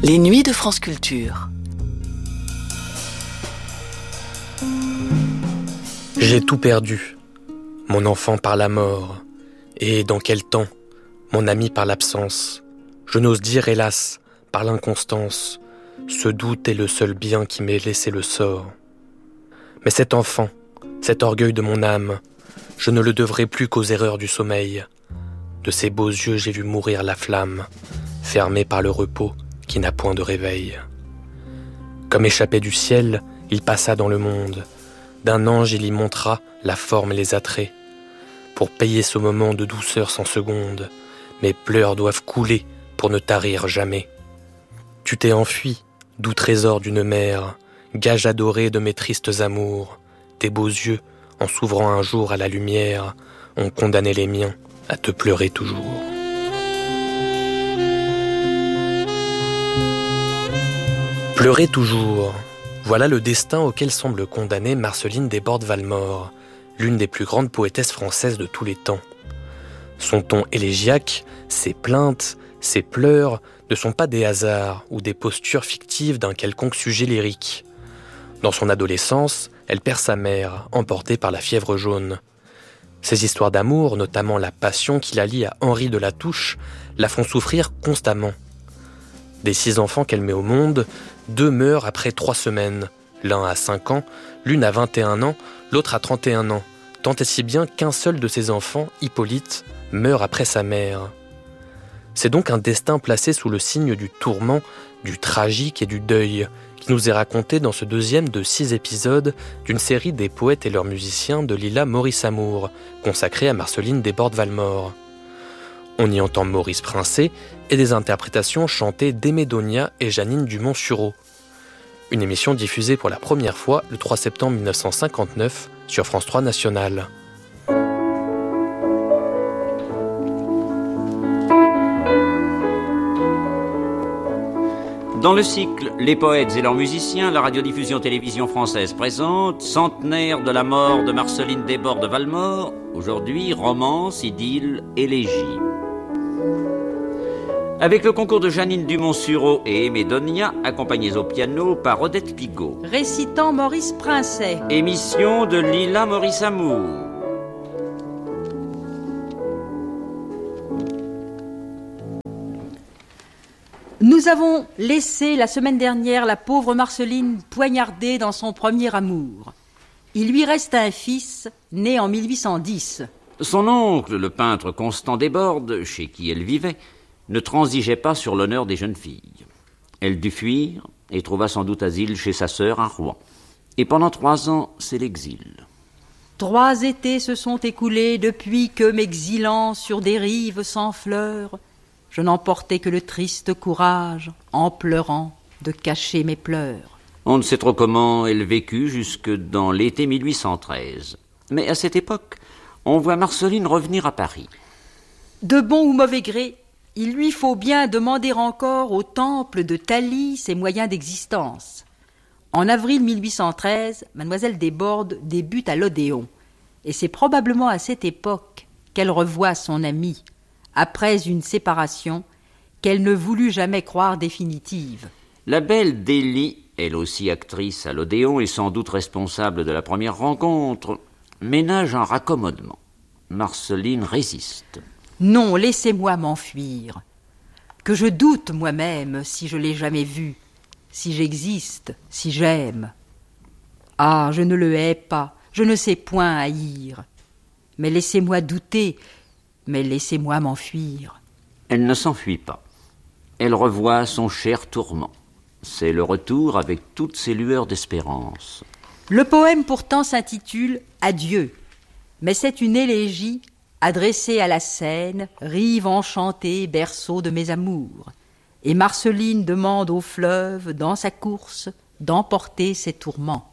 Les nuits de France Culture. J'ai tout perdu, mon enfant par la mort, et dans quel temps, mon ami par l'absence. Je n'ose dire, hélas, par l'inconstance, ce doute est le seul bien qui m'ait laissé le sort. Mais cet enfant, cet orgueil de mon âme, je ne le devrai plus qu'aux erreurs du sommeil. De ses beaux yeux j'ai vu mourir la flamme, fermée par le repos qui n'a point de réveil. Comme échappé du ciel, il passa dans le monde. D'un ange il y montra la forme et les attraits. Pour payer ce moment de douceur sans seconde, mes pleurs doivent couler pour ne tarir jamais. Tu t'es enfui, doux trésor d'une mère, gage adoré de mes tristes amours. Tes beaux yeux, en s'ouvrant un jour à la lumière, ont condamné les miens à te pleurer toujours. Pleurer toujours, voilà le destin auquel semble condamnée Marceline Desbordes-Valmore, l'une des plus grandes poétesses françaises de tous les temps. Son ton élégiaque, ses plaintes, ses pleurs ne sont pas des hasards ou des postures fictives d'un quelconque sujet lyrique. Dans son adolescence, elle perd sa mère, emportée par la fièvre jaune. Ses histoires d'amour, notamment la passion qui la lie à Henri de La Touche, la font souffrir constamment. Des 6 enfants qu'elle met au monde, 2 meurent après 3 semaines. L'un à 5 ans, l'une à 21 ans, l'autre à 31 ans. Tant et si bien qu'un seul de ses enfants, Hippolyte, meurt après sa mère. C'est donc un destin placé sous le signe du tourment, du tragique et du deuil, qui nous est raconté dans ce deuxième de 6 épisodes d'une série des poètes et leurs musiciens de Lila Maurice-Amour, consacrée à Marceline Desbordes-Valmore. On y entend Maurice Princet et des interprétations chantées d'Aimé Daunia et Jeannine Dumont-Sureau. Une émission diffusée pour la première fois le 3 septembre 1959 sur France 3 National. Dans le cycle Les poètes et leurs musiciens, la radiodiffusion-télévision française présente Centenaire de la mort de Marceline Desbordes-Valmore. Aujourd'hui, romance, idylle, élégie. Avec le concours de Jeannine Dumont-Sureau et Aimé Daunia, accompagnés au piano par Odette Pigaut. Récitant Maurice Princet. Émission de Lila Maurice-Amour. Nous avons laissé la semaine dernière la pauvre Marceline poignardée dans son premier amour. Il lui reste un fils, né en 1810. Son oncle, le peintre Constant Desbordes, chez qui elle vivait, ne transigeait pas sur l'honneur des jeunes filles. Elle dut fuir et trouva sans doute asile chez sa sœur à Rouen. Et pendant 3 ans, c'est l'exil. 3 étés se sont écoulés depuis que, m'exilant sur des rives sans fleurs, je n'emportais que le triste courage, en pleurant, de cacher mes pleurs. On ne sait trop comment elle vécut jusque dans l'été 1813. Mais à cette époque, on voit Marceline revenir à Paris. De bon ou mauvais gré, il lui faut bien demander encore au temple de Thalie ses moyens d'existence. En avril 1813, Mademoiselle Desbordes débute à l'Odéon. Et c'est probablement à cette époque qu'elle revoit son amie, après une séparation qu'elle ne voulut jamais croire définitive. La belle Délie, elle aussi actrice à l'Odéon et sans doute responsable de la première rencontre, ménage un raccommodement. Marceline résiste. Non, laissez-moi m'enfuir. Que je doute moi-même si je l'ai jamais vu, si j'existe, si j'aime. Ah, je ne le hais pas, je ne sais point haïr. Mais laissez-moi douter, mais laissez-moi m'enfuir. Elle ne s'enfuit pas. Elle revoit son cher tourment. C'est le retour avec toutes ses lueurs d'espérance. Le poème pourtant s'intitule « Adieu », mais c'est une élégie adressée à la Seine, rive enchantée, berceau de mes amours. Et Marceline demande au fleuve, dans sa course, d'emporter ses tourments.